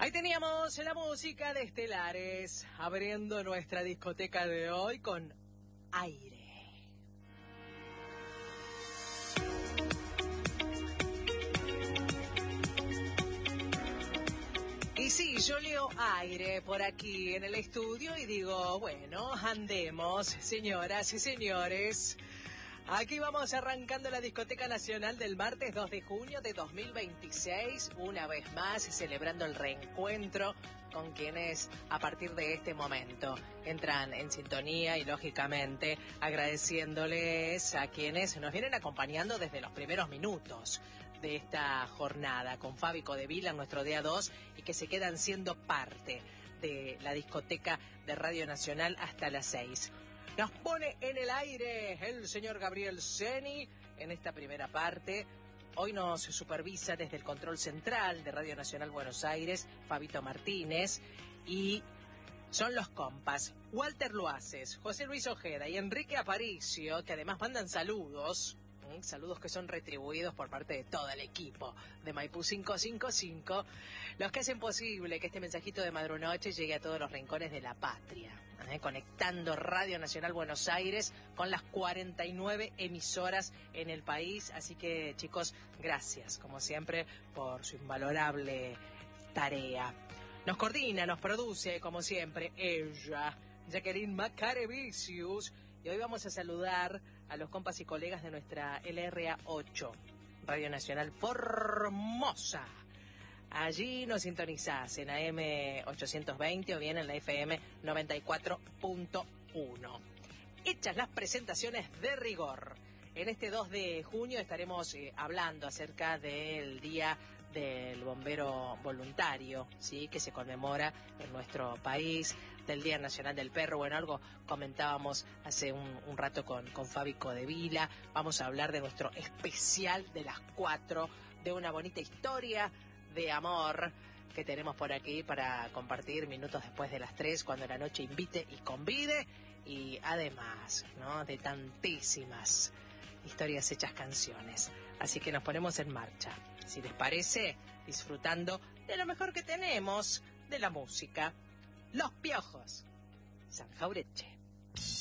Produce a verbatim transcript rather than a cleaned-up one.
Ahí teníamos la música de Estelares, abriendo nuestra discoteca de hoy con Aire. Y sí, yo leo aire por aquí en el estudio y digo, bueno, andemos, señoras y señores. Aquí vamos arrancando la Discoteca Nacional del martes dos de junio de dos mil veintiséis, una vez más celebrando el reencuentro con quienes a partir de este momento entran en sintonía y lógicamente agradeciéndoles a quienes nos vienen acompañando desde los primeros minutos de esta jornada con Fabi Codevila, nuestro día dos, y que se quedan siendo parte de la discoteca de Radio Nacional hasta las seis. Nos pone en el aire el señor Gabriel Seni en esta primera parte. Hoy nos supervisa desde el control central de Radio Nacional Buenos Aires, Fabito Martínez, y son los compas Walter Luaces, José Luis Ojeda y Enrique Aparicio, que además mandan saludos. Saludos que son retribuidos por parte de todo el equipo de Maipú quinientos cincuenta y cinco, los que hacen posible que este mensajito de Madrunoche llegue a todos los rincones de la patria, ¿eh? Conectando Radio Nacional Buenos Aires con las cuarenta y nueve emisoras en el país. Así que, chicos, gracias, como siempre, por su invalorable tarea. Nos coordina, nos produce, como siempre, ella, Jacqueline Macarevicius. Y hoy vamos a saludar a los compas y colegas de nuestra L R A ocho, Radio Nacional Formosa. Allí nos sintonizás en A M ochocientos veinte o bien en la F M noventa y cuatro punto uno. Hechas las presentaciones de rigor, en este dos de junio estaremos eh, hablando acerca del Día del Bombero Voluntario, ¿sí?, que se conmemora en nuestro país, del Día Nacional del Perro. Bueno, algo comentábamos hace un, un rato con, con Fabi Codevila. Vamos a hablar de nuestro especial de las cuatro, de una bonita historia de amor que tenemos por aquí para compartir minutos después de las tres, cuando la noche invite y convide, y además, ¿no?, de tantísimas historias hechas canciones. Así que nos ponemos en marcha, si les parece, disfrutando de lo mejor que tenemos, de la música. Los Piojos, San Jauretche.